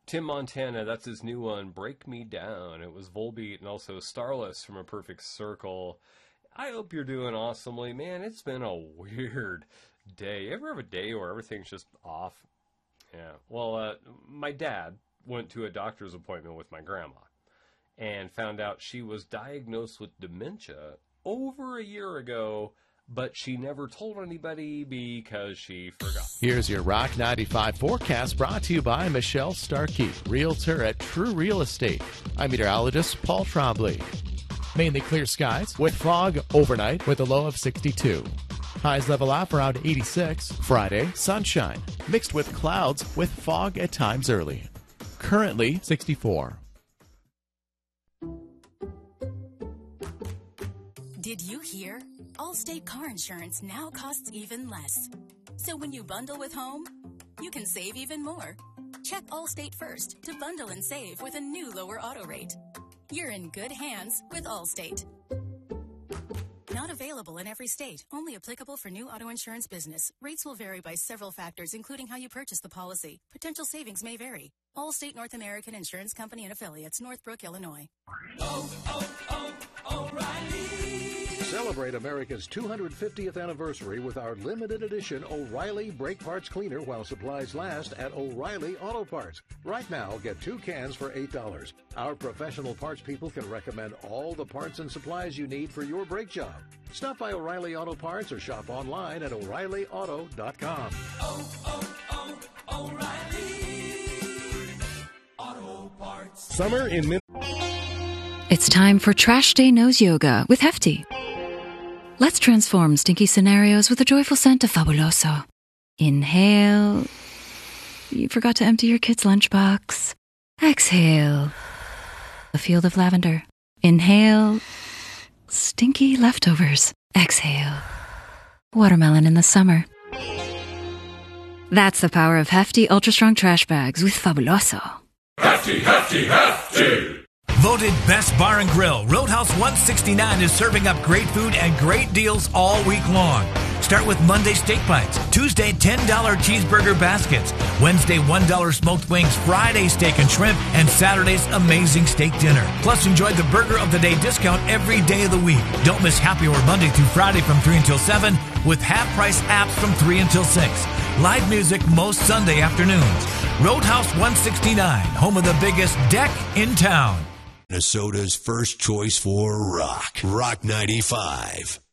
Tim Montana, that's his new one, Break Me Down. It was Volbeat and also Starless from A Perfect Circle. I hope you're doing awesomely. Man, it's been a weird day. You ever have a day where everything's just off? Yeah. Well, my dad went to a doctor's appointment with my grandma and found out she was diagnosed with dementia over a year ago, but she never told anybody because she forgot. Here's your Rock 95 forecast brought to you by Michelle Starkey, Realtor at True Real Estate. I'm meteorologist Paul Trombley. Mainly clear skies with fog overnight with a low of 62. Highs level off around 86. Friday, sunshine mixed with clouds with fog at times early. Currently 64. Did you hear? Allstate car insurance now costs even less. So when you bundle with home, you can save even more. Check Allstate first to bundle and save with a new lower auto rate. You're in good hands with Allstate. Not available in every state. Only applicable for new auto insurance business. Rates will vary by several factors, including how you purchase the policy. Potential savings may vary. Allstate North American Insurance Company and Affiliates, Northbrook, Illinois. O'Reilly. Celebrate America's 250th anniversary with our limited edition O'Reilly Brake Parts Cleaner while supplies last at O'Reilly Auto Parts. Right now, get 2 cans for $8. Our professional parts people can recommend all the parts and supplies you need for your brake job. Stop by O'Reilly Auto Parts or shop online at O'ReillyAuto.com. O'Reilly Auto Parts. Summer in It's time for Trash Day Nose Yoga with Hefty. Let's transform stinky scenarios with the joyful scent of Fabuloso. Inhale. You forgot to empty your kid's lunchbox. Exhale. A field of lavender. Inhale. Stinky leftovers. Exhale. Watermelon in the summer. That's the power of Hefty Ultra Strong Trash Bags with Fabuloso. Hefty, Hefty, Hefty! Voted Best Bar and Grill, Roadhouse 169 is serving up great food and great deals all week long. Start with Monday steak bites, Tuesday $10 cheeseburger baskets, Wednesday $1 smoked wings, Friday steak and shrimp, and Saturday's amazing steak dinner. Plus enjoy the Burger of the Day discount every day of the week. Don't miss Happy Hour Monday through Friday from 3 until 7 with half-price apps from 3 until 6. Live music most Sunday afternoons. Roadhouse 169, home of the biggest deck in town. Minnesota's first choice for rock. Rock 95.